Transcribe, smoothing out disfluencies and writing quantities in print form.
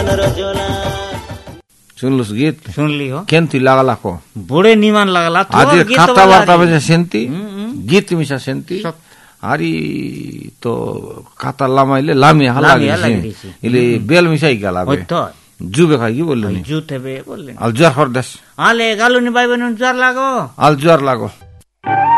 जीवन र जोला सुनलुस गीत सुनली हो केंती लागलाको बड़े निमान लागला आज खाता वार्ता में सेंती गीत मिसा सेंती हारी तो खाता लामाइले लामी हालागी इले बेल मिसाई गला बे जुबे खाई बोल्नु जुते बे बोल्नु अल जर हरदस आले गालुनी बाई बनु जर लागो अल जर लागो